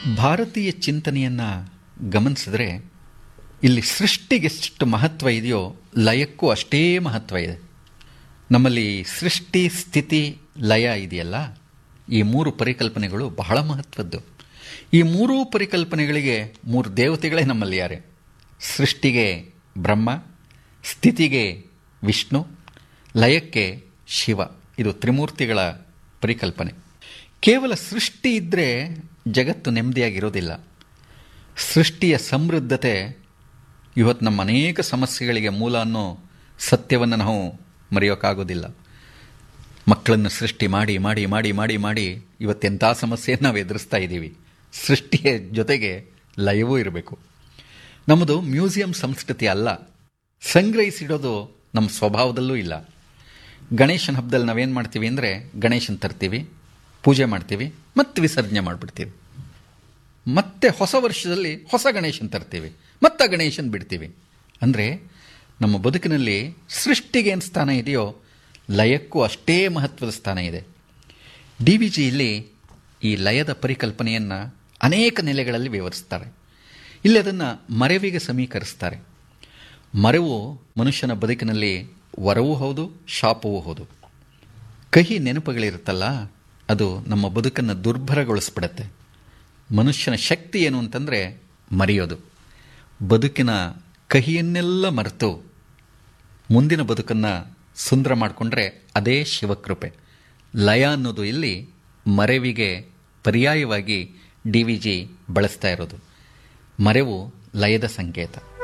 ಭಾರತೀಯ ಚಿಂತನೆಯನ್ನು ಗಮನಿಸಿದ್ರೆ ಇಲ್ಲಿ ಸೃಷ್ಟಿಗೆಷ್ಟು ಮಹತ್ವ ಇದೆಯೋ ಲಯಕ್ಕೂ ಅಷ್ಟೇ ಮಹತ್ವ ಇದೆ. ನಮ್ಮಲ್ಲಿ ಸೃಷ್ಟಿ, ಸ್ಥಿತಿ, ಲಯ ಇದೆಯಲ್ಲ, ಈ ಮೂರು ಪರಿಕಲ್ಪನೆಗಳು ಬಹಳ ಮಹತ್ವದ್ದು. ಈ ಮೂರೂ ಪರಿಕಲ್ಪನೆಗಳಿಗೆ ಮೂರು ದೇವತೆಗಳೇ ನಮ್ಮಲ್ಲಿ ಯಾರೇ. ಸೃಷ್ಟಿಗೆ ಬ್ರಹ್ಮ, ಸ್ಥಿತಿಗೆ ವಿಷ್ಣು, ಲಯಕ್ಕೆ ಶಿವ. ಇದು ತ್ರಿಮೂರ್ತಿಗಳ ಪರಿಕಲ್ಪನೆ. ಕೇವಲ ಸೃಷ್ಟಿ ಇದ್ದರೆ ಜಗತ್ತು ನೆಮ್ಮದಿಯಾಗಿರೋದಿಲ್ಲ. ಸೃಷ್ಟಿಯ ಸಮೃದ್ಧತೆ ಇವತ್ತು ನಮ್ಮ ಅನೇಕ ಸಮಸ್ಯೆಗಳಿಗೆ ಮೂಲ ಅನ್ನೋ ಸತ್ಯವನ್ನು ನಾವು ಮರೆಯೋಕ್ಕಾಗೋದಿಲ್ಲ. ಮಕ್ಕಳನ್ನು ಸೃಷ್ಟಿ ಮಾಡಿ ಮಾಡಿ ಮಾಡಿ ಮಾಡಿ ಮಾಡಿ ಇವತ್ತೆಂಥ ಸಮಸ್ಯೆಯನ್ನು ನಾವು ಎದುರಿಸ್ತಾ ಇದ್ದೀವಿ. ಸೃಷ್ಟಿಯ ಜೊತೆಗೆ ಲಯವೂ ಇರಬೇಕು. ನಮ್ಮದು ಮ್ಯೂಸಿಯಂ ಸಂಸ್ಕೃತಿ ಅಲ್ಲ, ಸಂಗ್ರಹಿಸಿಡೋದು ನಮ್ಮ ಸ್ವಭಾವದಲ್ಲೂ ಇಲ್ಲ. ಗಣೇಶನ ಹಬ್ಬದಲ್ಲಿ ನಾವೇನು ಮಾಡ್ತೀವಿ ಅಂದರೆ, ಗಣೇಶನ ತರ್ತೀವಿ, ಪೂಜೆ ಮಾಡ್ತೀವಿ, ಮತ್ತೆ ವಿಸರ್ಜನೆ ಮಾಡಿಬಿಡ್ತೀವಿ. ಮತ್ತೆ ಹೊಸ ವರ್ಷದಲ್ಲಿ ಹೊಸ ಗಣೇಶನ ತರ್ತೀವಿ, ಮತ್ತೆ ಗಣೇಶನ ಬಿಡ್ತೀವಿ. ಅಂದರೆ ನಮ್ಮ ಬದುಕಿನಲ್ಲಿ ಸೃಷ್ಟಿಗೆ ಏನು ಸ್ಥಾನ ಇದೆಯೋ ಲಯಕ್ಕೂ ಅಷ್ಟೇ ಮಹತ್ವದ ಸ್ಥಾನ ಇದೆ. DVG ಇಲ್ಲಿ ಈ ಲಯದ ಪರಿಕಲ್ಪನೆಯನ್ನು ಅನೇಕ ನೆಲೆಗಳಲ್ಲಿ ವಿವರಿಸ್ತಾರೆ. ಇಲ್ಲಿ ಅದನ್ನು ಮರೆವಿಗೆ ಸಮೀಕರಿಸ್ತಾರೆ. ಮರೆವು ಮನುಷ್ಯನ ಬದುಕಿನಲ್ಲಿ ವರವೂ ಹೌದು, ಶಾಪವೂ ಹೌದು. ಕಹಿ ನೆನಪುಗಳಿರುತ್ತಲ್ಲ, ಅದು ನಮ್ಮ ಬದುಕನ್ನು ದುರ್ಭರಗೊಳಿಸ್ಬಿಡತ್ತೆ. ಮನುಷ್ಯನ ಶಕ್ತಿ ಏನು ಅಂತಂದರೆ ಮರೆಯೋದು. ಬದುಕಿನ ಕಹಿಯನ್ನೆಲ್ಲ ಮರೆತು ಮುಂದಿನ ಬದುಕನ್ನು ಸುಂದರ ಮಾಡಿಕೊಂಡ್ರೆ ಅದೇ ಶಿವಕೃಪೆ. ಲಯ ಅನ್ನೋದು ಇಲ್ಲಿ ಮರೆವಿಗೆ ಪರ್ಯಾಯವಾಗಿ DVG ಬಳಸ್ತಾ ಇರೋದು. ಮರೆವು ಲಯದ ಸಂಕೇತ.